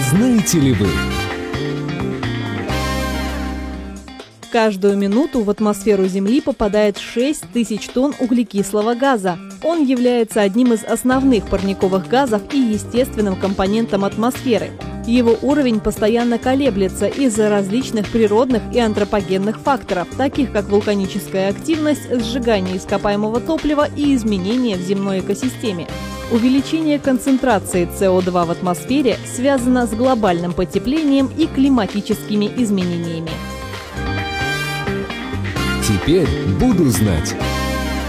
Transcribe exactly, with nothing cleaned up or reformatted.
Знаете ли вы? Каждую минуту в атмосферу Земли попадает шесть тысяч тонн углекислого газа. Он является одним из основных парниковых газов и естественным компонентом атмосферы. Его уровень постоянно колеблется из-за различных природных и антропогенных факторов, таких как вулканическая активность, сжигание ископаемого топлива и изменения в земной экосистеме. Увеличение концентрации С О два в атмосфере связано с глобальным потеплением и климатическими изменениями. Теперь буду знать.